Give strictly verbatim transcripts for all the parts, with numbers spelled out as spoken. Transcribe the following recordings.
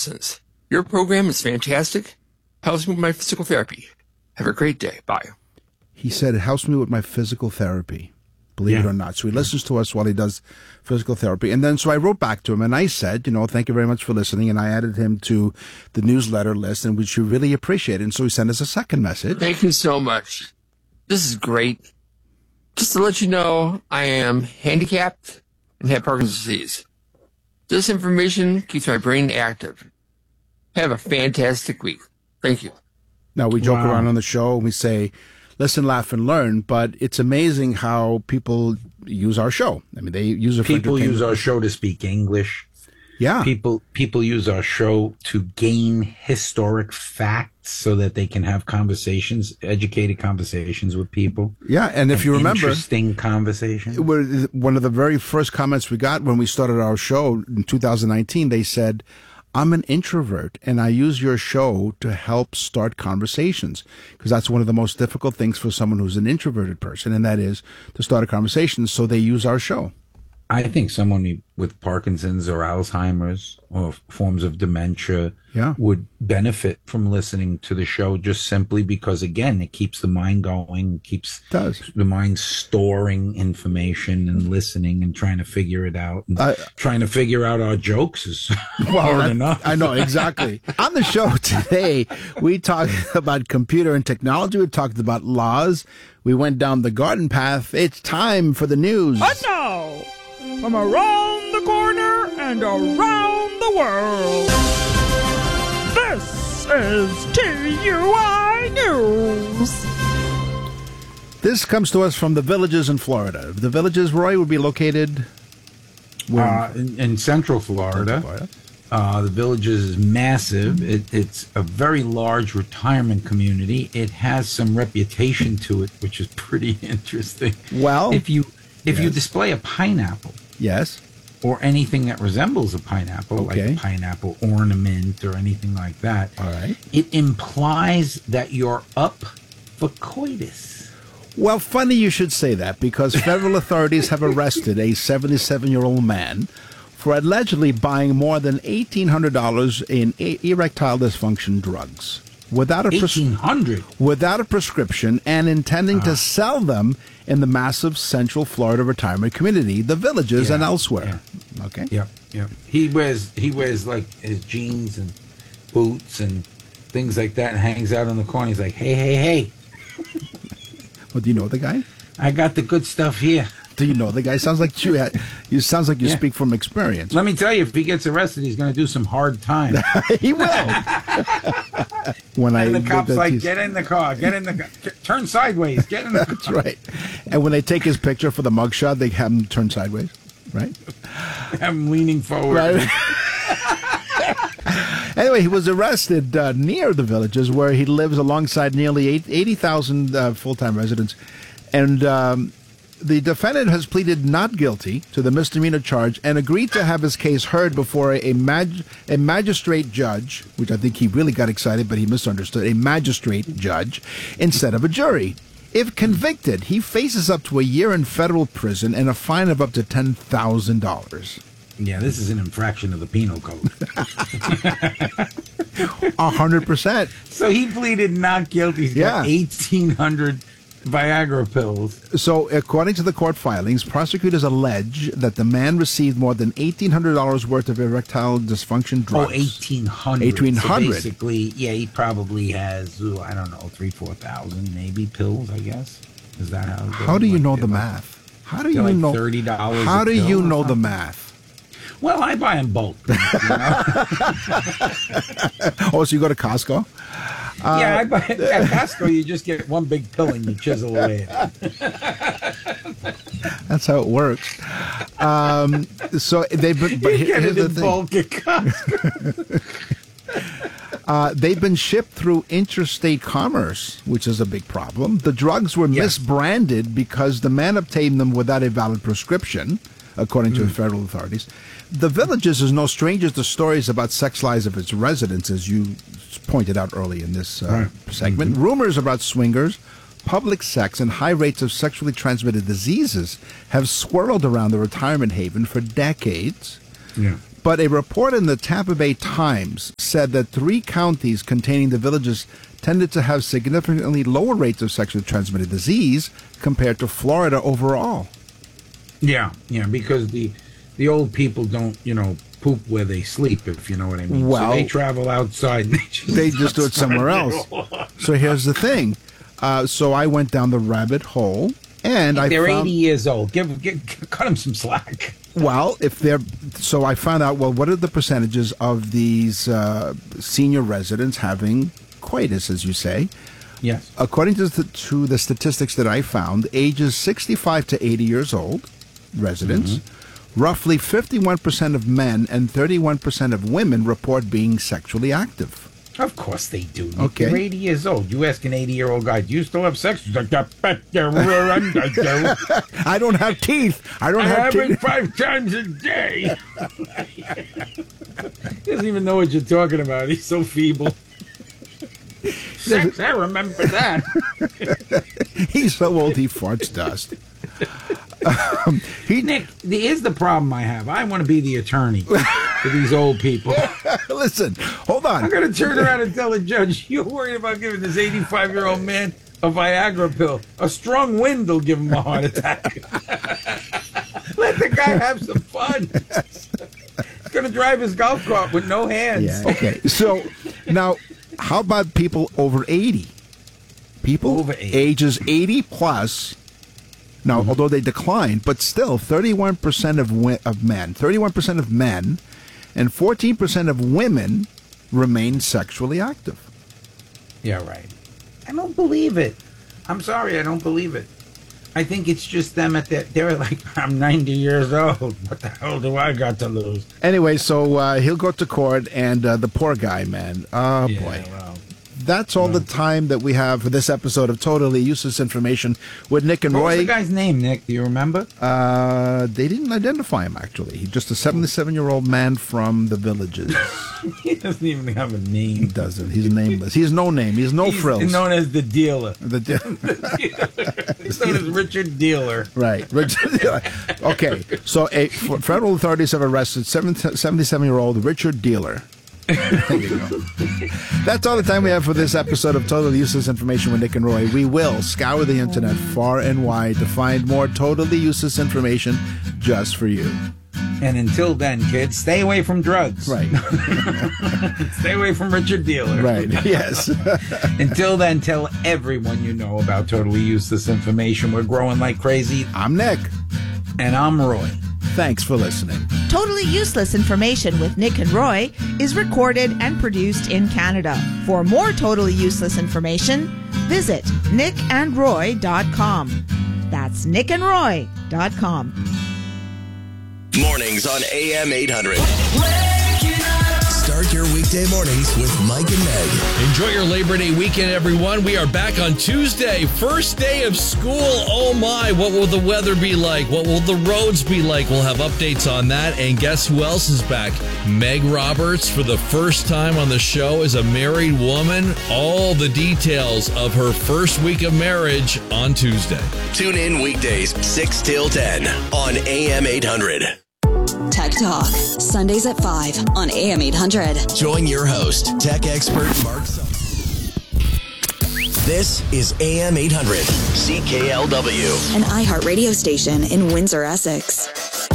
Parkinson's. Your program is fantastic. Helps me with my physical therapy. Have a great day. Bye. He said it helps me with my physical therapy. Believe yeah. it or not. So he listens to us while he does physical therapy. And then so I wrote back to him and I said, you know, thank you very much for listening. And I added him to the newsletter list, and which you really appreciate. And so he sent us a second message. Thank you so much. This is great. Just to let you know, I am handicapped and have Parkinson's disease. This information keeps my brain active. Have a fantastic week. Thank you. Now, we joke Wow. around on the show and we say, listen, laugh, and learn, but it's amazing how people use our show. I mean, they use it for People use entertainment. our show to speak English. Yeah. People people use our show to gain historic facts so that they can have conversations, educated conversations with people. Yeah, and if An you remember, interesting conversation. we're- one of the very first comments we got when we started our show in two thousand nineteen, they said, I'm an introvert and I use your show to help start conversations, because that's one of the most difficult things for someone who's an introverted person, and that is to start a conversation. So they use our show. I think someone with Parkinson's or Alzheimer's or forms of dementia Yeah. would benefit from listening to the show, just simply because, again, it keeps the mind going, keeps It does. the mind storing information and listening and trying to figure it out. And I- trying to figure out our jokes is Well, hard that- enough. I know, exactly. On the show today, we talked about computer and technology. We talked about laws. We went down the garden path. It's time for the news. And now, from around the corner and around the world, this is T U I News. This comes to us from the Villages in Florida. The Villages, Roy, would be located where? Uh, in, in Central Florida. Florida. Uh, the Villages is massive. It, it's a very large retirement community. It has some reputation to it, which is pretty interesting. Well, if you if you yes. display a pineapple Yes. or anything that resembles a pineapple, Okay. like a pineapple ornament or anything like that, All right. it implies that you're up for coitus. Well, funny you should say that, because federal authorities have arrested a seventy-seven-year-old man for allegedly buying more than eighteen hundred dollars in e- erectile dysfunction drugs without a pres- eighteen hundred. without a prescription, and intending to sell them in the massive Central Florida retirement community, the Villages, Yeah, and elsewhere. Okay. Yep, yep. He wears he wears like his jeans and boots and things like that, and hangs out on the corner. He's like, hey, hey, hey, Well, do you know the guy? I got the good stuff here. Do you know the guy? Sounds like you. Had, you sounds like you Yeah. speak from experience. Let me tell you, if he gets arrested, he's going to do some hard time. He will. when I And the cop's that like, he's- get in the car, get in the car, turn sideways, get in the car. That's right. And when they take his picture for the mugshot, they have him turn sideways, right? I'm leaning forward. Right. Anyway, he was arrested uh, near the Villages, where he lives alongside nearly eighty thousand uh, full-time residents. And um, the defendant has pleaded not guilty to the misdemeanor charge and agreed to have his case heard before a, a, mag- a magistrate judge, which I think he really got excited, but he misunderstood, a magistrate judge instead of a jury. If convicted, he faces up to a year in federal prison and a fine of up to ten thousand dollars. Yeah, this is an infraction of the penal code. A hundred percent. So he pleaded not guilty. He's got Yeah. eighteen hundred Viagra pills. So, according to the court filings, prosecutors allege that the man received more than eighteen hundred dollars worth of erectile dysfunction drugs. Oh, eighteen hundred. eighteen hundred. So basically, yeah, he probably has, ooh, I don't know, three, four thousand maybe pills, I guess. Is that how it goes? How do you Like, know the they're math? How do they're you like know? thirty dollars How a do pill you or know the something? math? Well, I buy in bulk. You know? Oh, so you go to Costco? yeah, I buy at Costco. You just get one big pill and you chisel away at it. That's how it works. Um, so they've been, but You get here's it the in thing. bulk at Costco. Uh, they've been shipped through interstate commerce, which is a big problem. The drugs were Yes. misbranded because the man obtained them without a valid prescription, according to federal authorities. The Villages is no stranger to stories about sex lives of its residents, as you pointed out early in this uh, Right. segment. Rumors about swingers, public sex, and high rates of sexually transmitted diseases have swirled around the retirement haven for decades. Yeah. But a report in the Tampa Bay Times said that three counties containing the villages tended to have significantly lower rates of sexually transmitted disease compared to Florida overall. Yeah, yeah, because the the old people don't, you know, poop where they sleep, if you know what I mean. Well, so they travel outside. And they just, they just do it somewhere else. So here's the thing. Uh, so I went down the rabbit hole, and I they're found, eighty years old. Give, give, cut them some slack. Well, if they're so, I found out. Well, what are the percentages of these uh, senior residents having coitus, as you say? Yes. According to the, to the statistics that I found, ages sixty-five to eighty years old residents, mm-hmm. roughly fifty-one percent of men and thirty-one percent of women report being sexually active. Of course they do. Okay. You're eighty years old. You ask an eighty-year-old guy, do you still have sex? He's like, I don't have teeth. I don't I have have it teeth. five times a day. He doesn't even know what you're talking about. He's so feeble. Sex, I remember that. He's so old he farts dust. Um, he, Nick, here's the problem I have. I want to be the attorney for these old people. Listen, hold on. I'm going to turn around and tell the judge, you're worried about giving this eighty-five-year-old man a Viagra pill. A strong wind will give him a heart attack. Let the guy have some fun. He's going to drive his golf cart with no hands. Yeah, okay. So now, how about people over eighty? People over eighty. Ages eighty plus. Now, mm-hmm. although they declined, but still, thirty-one percent of wi- of men, thirty-one percent of men, and fourteen percent of women remain sexually active. Yeah, right. I don't believe it. I'm sorry, I don't believe it. I think it's just them at that. They're like, I'm ninety years old. What the hell do I got to lose? Anyway, so uh, he'll go to court, and uh, the poor guy, man. Oh, yeah, boy. Well, That's all well. the time that we have for this episode of Totally Useless Information with Nick and what Roy. was the guy's name, Nick? Do you remember? Uh, they didn't identify him, actually. He's just a seventy-seven-year-old man from the villages. He doesn't even have a He name. doesn't. He's nameless. He has no name. He has no He's frills. known as the dealer. The di- He's known as Richard Dealer. Right. Okay. So a, f- federal authorities have arrested seventy-seven-year-old Richard Dealer. There you go. That's all the time we have for this episode of Totally Useless Information with Nick and Roy. We will scour the internet far and wide to find more totally useless information just for you. And until then, kids, stay away from drugs. Right. Stay away from Richard Dealer. Right. Yes. Until then, tell everyone you know about totally useless information. We're growing like crazy. I'm Nick. And I'm Roy. Thanks for listening. Totally Useless Information with Nick and Roy is recorded and produced in Canada. For more totally useless information, visit nick and roy dot com. That's nick and roy dot com. Mornings on A M eight hundred. Start your weekday mornings with Mike and Meg. Enjoy your Labor Day weekend, everyone. We are back on Tuesday, first day of school. Oh my, what will the weather be like? What will the roads be like? We'll have updates on that. And guess who else is back? Meg Roberts, for the first time on the show as a married woman. All the details of her first week of marriage on Tuesday. Tune in weekdays six till ten on A M eight hundred. Tech Talk, Sundays at five on A M eight hundred. Join your host, tech expert Mark Sullivan. This is A M eight hundred, C K L W. An iHeart radio station in Windsor, Essex.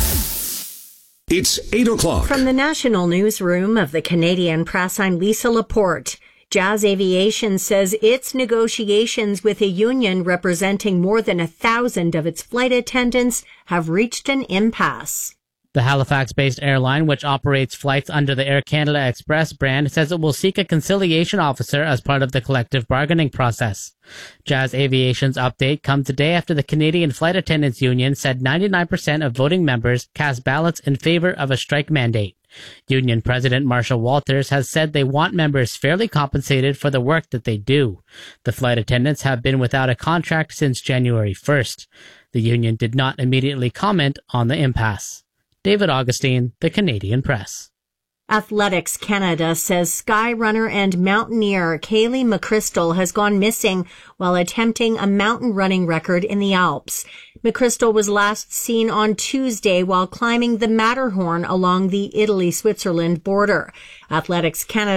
It's eight o'clock. From the National Newsroom of the Canadian Press, I'm Lisa Laporte. Jazz Aviation says its negotiations with a union representing more than a thousand of its flight attendants have reached an impasse. The Halifax-based airline, which operates flights under the Air Canada Express brand, says it will seek a conciliation officer as part of the collective bargaining process. Jazz Aviation's update comes a day after the Canadian Flight Attendants Union said ninety-nine percent of voting members cast ballots in favor of a strike mandate. Union President Marshall Walters has said they want members fairly compensated for the work that they do. The flight attendants have been without a contract since January first. The union did not immediately comment on the impasse. David Augustine, The Canadian Press. Athletics Canada says skyrunner and mountaineer Kaylee McChrystal has gone missing while attempting a mountain running record in the Alps. McChrystal was last seen on Tuesday while climbing the Matterhorn along the Italy-Switzerland border. Athletics Canada